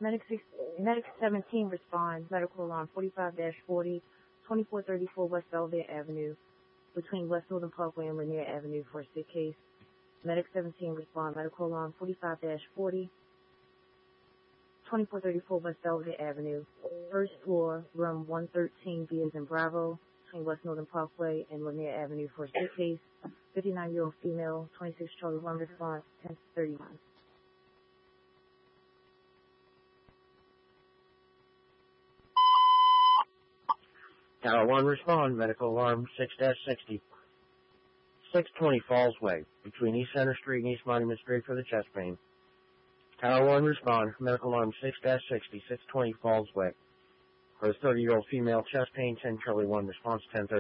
Medic 17 responds. Medical alarm 45-40, 2434 West Belvedere Avenue, between West Northern Parkway and Lanier Avenue for a sick case. Medic 17 respond. Medical alarm 45-40, 2434 West Belvedere Avenue, first floor, room 113, B as in Bravo, between West Northern Parkway and Lanier Avenue for a sick case. 59-year-old female, 26 Charlie 1 response, 10:31. Tower 1 respond. Medical alarm 6-60. 620 Falls Way, between East Center Street and East Monument Street for the chest pain. Tower 1 respond. Medical alarm 6-60. 620 Falls Way. For a 30-year-old female, chest pain, 10 Charlie 1 response, 10:30.